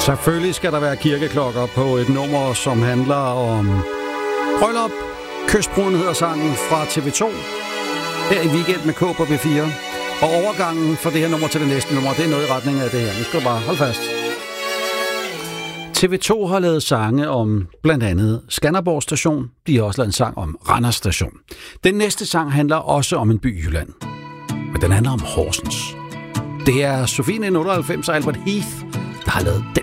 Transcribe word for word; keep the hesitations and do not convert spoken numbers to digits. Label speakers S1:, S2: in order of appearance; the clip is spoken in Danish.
S1: Selvfølgelig skal der være kirkeklokker på et nummer, som handler om bryllup. Kystbruden hedder sangen fra T V to. Her i Weekend med K på B fire. Og overgangen fra det her nummer til det næste nummer, det er noget i retning af det her. Nu skal du bare holde fast. T V to har lavet sange om blandt andet Skanderborg Station. De har også lavet en sang om Randers Station. Den næste sang handler også om en by i Jylland. Men den handler om Horsens. Det er Sofie nitten otteoghalvfems og Albert Heath, der har lavet den.